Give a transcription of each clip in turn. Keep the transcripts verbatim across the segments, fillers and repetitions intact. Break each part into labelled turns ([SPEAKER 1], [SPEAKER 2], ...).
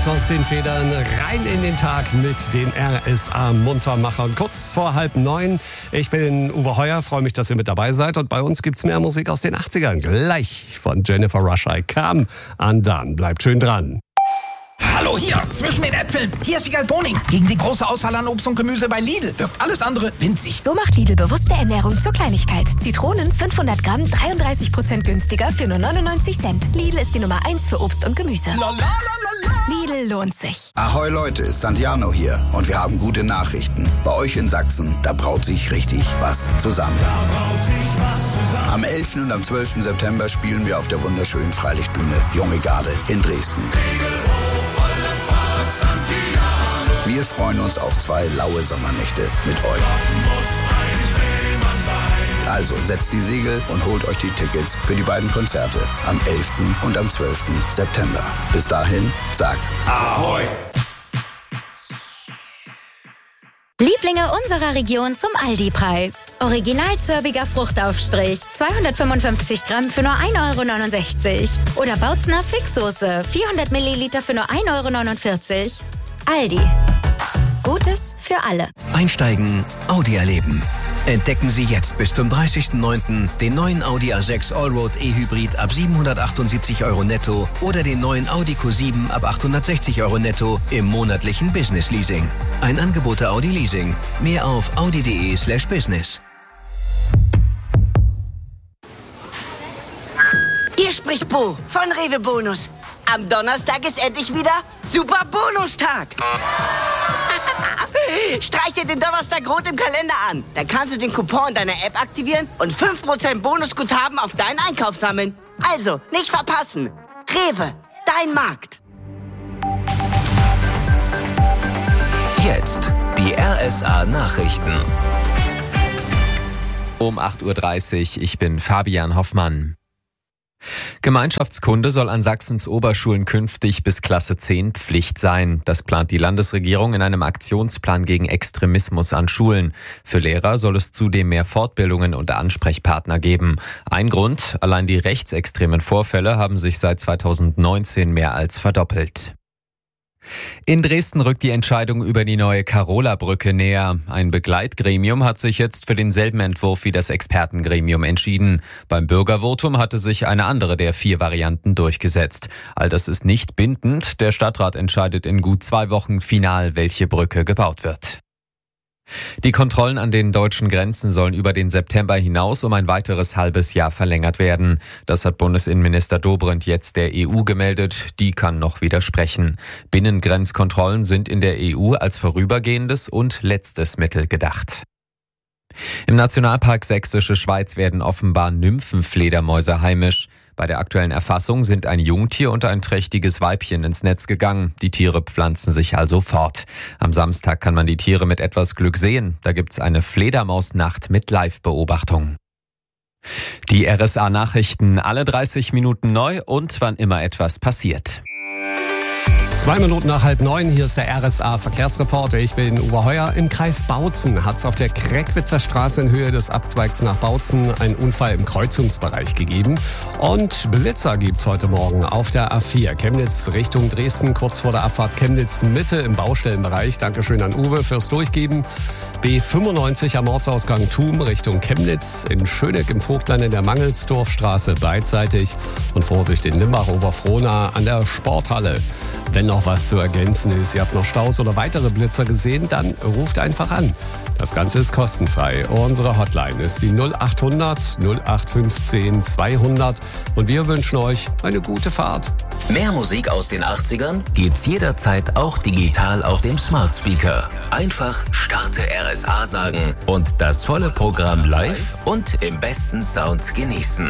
[SPEAKER 1] raus aus den Federn, rein in den Tag mit den R S A-Muntermachern. Kurz vor halb neun. Ich bin Uwe Heuer, freue mich, dass ihr mit dabei seid. Und bei uns gibt's mehr Musik aus den achtzigern. Gleich von Jennifer Rush, I Come Undone. Bleibt schön dran.
[SPEAKER 2] Hallo hier, zwischen den Äpfeln. Hier ist Igal Boning. Gegen die große Auswahl an Obst und Gemüse bei Lidl wirkt alles andere winzig.
[SPEAKER 3] So macht Lidl bewusste Ernährung zur Kleinigkeit. Zitronen fünfhundert Gramm, dreiunddreißig Prozent günstiger für nur neunundneunzig Cent. Lidl ist die Nummer eins für Obst und Gemüse.
[SPEAKER 2] La, la, la, la, la.
[SPEAKER 3] Lidl lohnt sich.
[SPEAKER 4] Ahoi Leute, Santiano hier und wir haben gute Nachrichten. Bei euch in Sachsen, da braut sich richtig was zusammen. Am elften und am zwölften September spielen wir auf der wunderschönen Freilichtbühne Junge Garde in Dresden. Wir freuen uns auf zwei laue Sommernächte mit euch. Also setzt die Segel und holt euch die Tickets für die beiden Konzerte am elften und am zwölften September. Bis dahin, sag Ahoi!
[SPEAKER 5] Lieblinge unserer Region zum Aldi-Preis. Original Zörbiger Fruchtaufstrich, zweihundertfünfundfünfzig Gramm für nur ein Euro neunundsechzig. Oder Bautzner Fixsoße, vierhundert Milliliter für nur ein Euro neunundvierzig. Aldi. Gutes für alle.
[SPEAKER 6] Einsteigen, Audi erleben. Entdecken Sie jetzt bis zum dreißigsten neunten den neuen Audi A sechs Allroad E-Hybrid ab siebenhundertachtundsiebzig Euro netto oder den neuen Audi Q sieben ab achthundertsechzig Euro netto im monatlichen Business Leasing. Ein Angebot der Audi Leasing. Mehr auf audi.de slash business.
[SPEAKER 7] Hier spricht Bo von Rewe Bonus. Am Donnerstag ist endlich wieder Super Bonustag. Streich dir den Donnerstag rot im Kalender an. Dann kannst du den Coupon deiner App aktivieren und fünf Prozent Bonusguthaben auf deinen Einkauf sammeln. Also, nicht verpassen. Rewe, dein Markt.
[SPEAKER 6] Jetzt die R S A-Nachrichten.
[SPEAKER 8] Um acht Uhr dreißig, ich bin Fabian Hoffmann. Gemeinschaftskunde soll an Sachsens Oberschulen künftig bis Klasse zehn Pflicht sein. Das plant die Landesregierung in einem Aktionsplan gegen Extremismus an Schulen. Für Lehrer soll es zudem mehr Fortbildungen und Ansprechpartner geben. Ein Grund, allein die rechtsextremen Vorfälle haben sich seit zweitausendneunzehn mehr als verdoppelt. In Dresden rückt die Entscheidung über die neue Karola-Brücke näher. Ein Begleitgremium hat sich jetzt für denselben Entwurf wie das Expertengremium entschieden. Beim Bürgervotum hatte sich eine andere der vier Varianten durchgesetzt. All das ist nicht bindend. Der Stadtrat entscheidet in gut zwei Wochen final, welche Brücke gebaut wird. Die Kontrollen an den deutschen Grenzen sollen über den September hinaus um ein weiteres halbes Jahr verlängert werden. Das hat Bundesinnenminister Dobrindt jetzt der E U gemeldet. Die kann noch widersprechen. Binnengrenzkontrollen sind in der E U als vorübergehendes und letztes Mittel gedacht. Im Nationalpark Sächsische Schweiz werden offenbar Nymphenfledermäuse heimisch. Bei der aktuellen Erfassung sind ein Jungtier und ein trächtiges Weibchen ins Netz gegangen. Die Tiere pflanzen sich also fort. Am Samstag kann man die Tiere mit etwas Glück sehen. Da gibt's eine Fledermausnacht mit Live-Beobachtung. Die R S A-Nachrichten alle dreißig Minuten neu und wann immer etwas passiert.
[SPEAKER 1] Zwei Minuten nach halb neun, hier ist der R S A-Verkehrsreporter. Ich bin Uwe Heuer. Im Kreis Bautzen hat es auf der Kreckwitzer Straße in Höhe des Abzweigs nach Bautzen einen Unfall im Kreuzungsbereich gegeben. Und Blitzer gibt's heute Morgen auf der A vier. Chemnitz Richtung Dresden, kurz vor der Abfahrt Chemnitz Mitte im Baustellenbereich. Dankeschön an Uwe fürs Durchgeben. B fünfundneunzig am Ortsausgang Thum Richtung Chemnitz. In Schöneck im Vogtland in der Mangelsdorfstraße beidseitig. Und Vorsicht in Limbach-Oberfrohna an der Sporthalle. Wenn noch was zu ergänzen ist, ihr habt noch Staus oder weitere Blitzer gesehen, dann ruft einfach an. Das Ganze ist kostenfrei. Unsere Hotline ist die null achthundert null acht fünfzehn zweihundert und wir wünschen euch eine gute Fahrt.
[SPEAKER 6] Mehr Musik aus den achtzigern gibt's jederzeit auch digital auf dem Smart Speaker. Einfach Starte R S A sagen und das volle Programm live und im besten Sound genießen.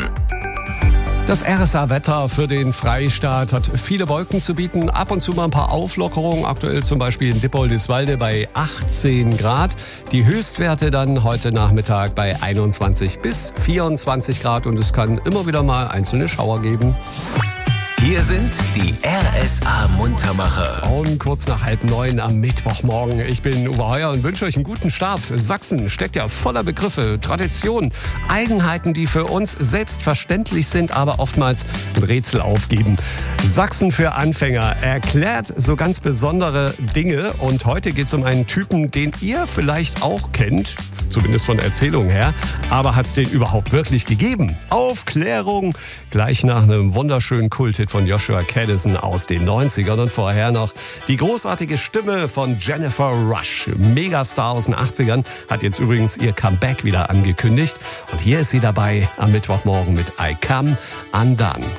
[SPEAKER 1] Das R S A-Wetter für den Freistaat hat viele Wolken zu bieten, ab und zu mal ein paar Auflockerungen, aktuell zum Beispiel in Dippoldiswalde bei achtzehn Grad. Die Höchstwerte dann heute Nachmittag bei einundzwanzig bis vierundzwanzig Grad und es kann immer wieder mal einzelne Schauer geben.
[SPEAKER 6] Hier sind die R S A-Muntermacher.
[SPEAKER 1] Um kurz nach halb neun am Mittwochmorgen. Ich bin Uwe Heuer und wünsche euch einen guten Start. Sachsen steckt ja voller Begriffe, Traditionen, Eigenheiten, die für uns selbstverständlich sind, aber oftmals ein Rätsel aufgeben. Sachsen für Anfänger erklärt so ganz besondere Dinge. Und heute geht es um einen Typen, den ihr vielleicht auch kennt, zumindest von Erzählungen her. Aber hat es den überhaupt wirklich gegeben? Aufklärung gleich nach einem wunderschönen Kulthit von Joshua Caddison aus den neunzigern und vorher noch die großartige Stimme von Jennifer Rush. Megastar aus den achtzigern, hat jetzt übrigens ihr Comeback wieder angekündigt. Und hier ist sie dabei am Mittwochmorgen mit I Come Undone.